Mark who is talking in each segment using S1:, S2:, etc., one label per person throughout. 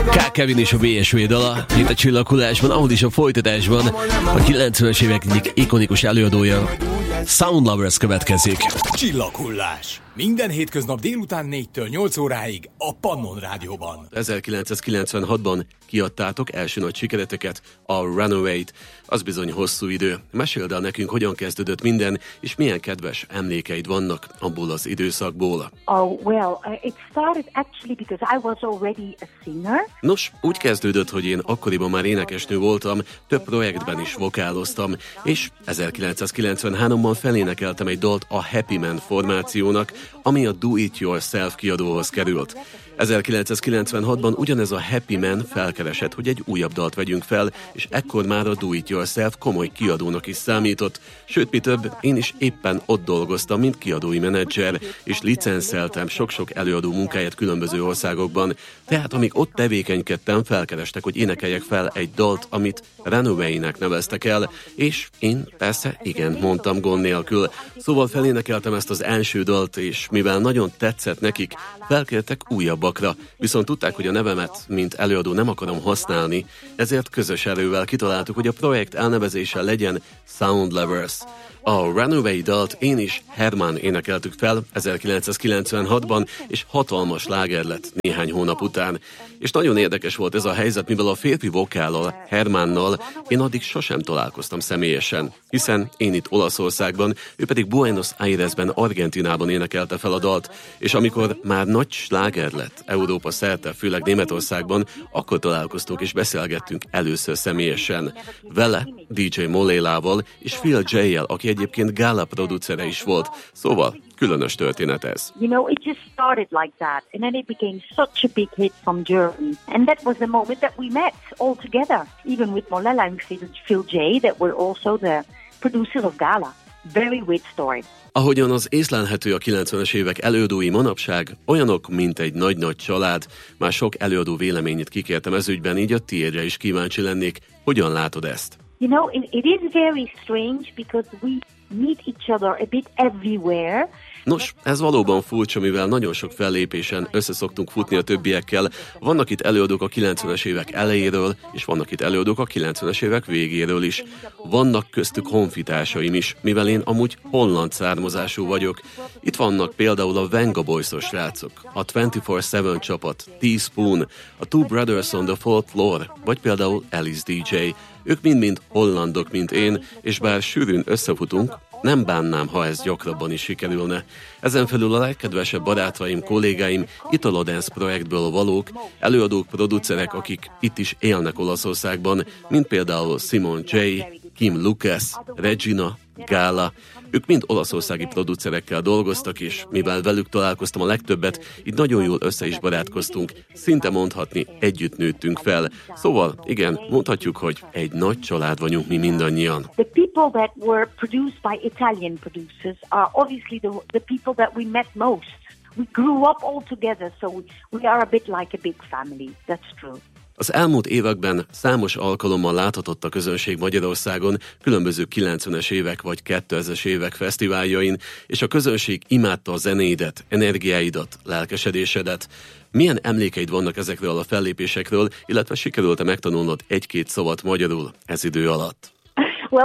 S1: K. Kevin és a VSV dala, itt a Csillaghullásban, ahol is a folytatásban a 90-es évek egyik ikonikus előadója, Sound Lovers következik.
S2: Csillaghullás. Minden hétköznap délután 4-től 8 óráig a Pannon Rádióban.
S1: 1996-ban kiadtátok első nagy sikereteket, a Runaway-t, az bizony hosszú idő. Meséld el nekünk, hogyan kezdődött minden, és milyen kedves emlékeid vannak abból az időszakból.
S3: It started actually because I was already a singer.
S1: Nos, úgy kezdődött, hogy én akkoriban már énekesnő voltam, több projektben is vokáloztam, és 1993-ban felénekeltem egy dalt a Happy Man formációnak, ami a Do It Yourself kiadóhoz került. 1996-ban ugyanez a Happy Man felkeresett, hogy egy újabb dalt vegyünk fel, és ekkor már a Do It Yourself komoly kiadónak is számított. Sőt, mi több, én is éppen ott dolgoztam, mint kiadói menedzser, és licenszeltem sok-sok előadó munkáját különböző országokban. Tehát amíg ott tevékenykedtem, felkerestek, hogy énekeljek fel egy dalt, amit Runaway-nek neveztek el, és én persze igen mondtam gond nélkül. Szóval felénekeltem ezt az első dalt, és mivel nagyon tetszett nekik, felkértek újabbakra. Viszont tudták, hogy a nevemet, mint előadó nem akarom használni, ezért közös erővel kitaláltuk, hogy a projekt elnevezése legyen Sound Lovers. A Runaway dalt én is Herman énekeltük fel 1996-ban, és hatalmas sláger lett néhány hónap után. És nagyon érdekes volt ez a helyzet, mivel a férfi vokállal, Hermannal én addig sosem találkoztam személyesen, hiszen én itt Olaszországban, ő pedig Buenos Airesben, Argentinában énekelte fel a dalt, és amikor már nagy sláger lett Európa szerte, főleg Németországban, akkor találkoztunk és beszélgettünk először személyesen. Vele, DJ Molélával és Phil J-jel, aki egyébként gála producere is volt. Szóval különös történet ez.
S3: You know, it just started like that, and then it became such a big hit from Germany. And that was the moment that we met all together, even with Molela and Phil J, that were also the producers of Gala. Very weird story.
S1: Ahogyan az észlelhető a 90-es évek előadói manapság, olyanok, mint egy nagy-nagy család, már sok előadó véleményét kikértem ez ügyben, így a tiédre is kíváncsi lennék. Hogyan látod ezt?
S3: You know, it is very strange because we meet each other a bit everywhere.
S1: Nos, ez valóban furcsa, mivel nagyon sok fellépésen összeszoktunk futni a többiekkel. Vannak itt előadók a 90-es évek elejéről, és vannak itt előadók a 90-es évek végéről is. Vannak köztük honfitársaim is, mivel én amúgy holland származású vagyok. Itt vannak például a Venga Boys-os srácok, a 24/7 csapat, Teaspoon, a Two Brothers on the Fourth Floor, vagy például Alice DJ. Ők mind-mind hollandok, mint én, és bár sűrűn összefutunk, nem bánnám, ha ez gyakrabban is sikerülne. Ezen felül a legkedvesebb barátaim, kollégáim Italo Dance projektből valók, előadók, producerek, akik itt is élnek Olaszországban, mint például Simon J, Kim Lucas, Regina, Gala. Ők mind olaszországi producerekkel dolgoztak, és mivel velük találkoztam a legtöbbet, így nagyon jól össze is barátkoztunk, szinte mondhatni, együtt nőttünk fel. Szóval, igen, mondhatjuk, hogy egy nagy család vagyunk mi mindannyian.
S3: The people that were produced by Italian producers are obviously the people that we met most. We grew up all together, so we are a bit like a big family. That's true.
S1: Az elmúlt években számos alkalommal láthatott a közönség Magyarországon különböző 90-es évek vagy 2000-es évek fesztiváljain, és a közönség imádta a zenéidet, energiáidat, lelkesedésedet. Milyen emlékeid vannak ezekről a fellépésekről, illetve sikerült-e megtanulnod egy-két szavat magyarul ez idő alatt?
S3: Well,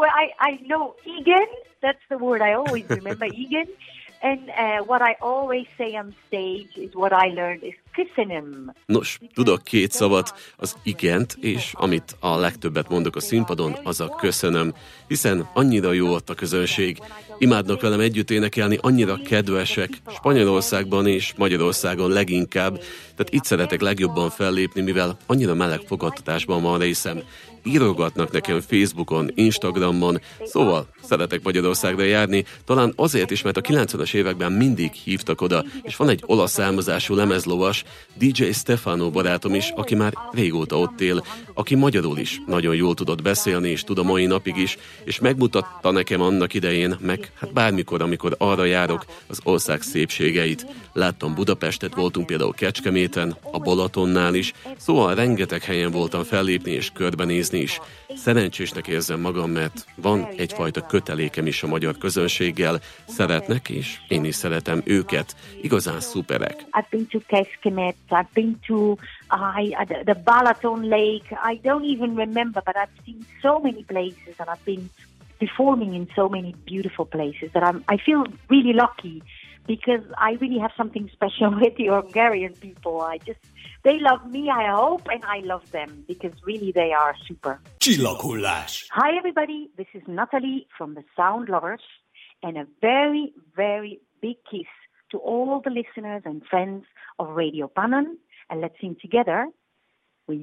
S3: I know igen, that's the word I always remember, igen. And what I always say on stage is what I learned is köszönöm.
S1: Nos, tudok két szavat, az igent, és amit a legtöbbet mondok a színpadon, az a köszönöm, hiszen annyira jó ott a közönség. Imádnak velem együtt énekelni, annyira kedvesek, Spanyolországban és Magyarországon leginkább, tehát itt szeretek legjobban fellépni, mivel annyira meleg fogadtatásban van részem. Írogatnak nekem Facebookon, Instagramon, szóval szeretek Magyarországra járni, talán azért is, mert a 90-es években mindig hívtak oda, és van egy olasz származású lemezlovas, DJ Stefano barátom is, aki már régóta ott él, aki magyarul is nagyon jól tudott beszélni, és tud a mai napig is, és megmutatta nekem annak idején, meg hát bármikor, amikor arra járok, az ország szépségeit. Láttam Budapestet, voltunk például Kecskeméten, a Balatonnál is, szóval rengeteg helyen voltam fellépni és körbenézni is. Szerencsésnek érzem magam, mert van egyfajta kötelékem is a magyar közönséggel, szeretnek, és én is szeretem őket. Igazán szuperek.
S3: I've been to Hemet. I've been to the Balaton Lake. I don't even remember, but I've seen so many places, and I've been performing in so many beautiful places that I feel really lucky, because I really have something special with the Hungarian people. They love me, I hope, and I love them, because really they are super.
S2: Csillaghullás.
S3: Hi everybody, this is Natalie from the Sound Lovers, and a very, very big kiss to all the listeners and friends of Radio Pannon, and let's sing together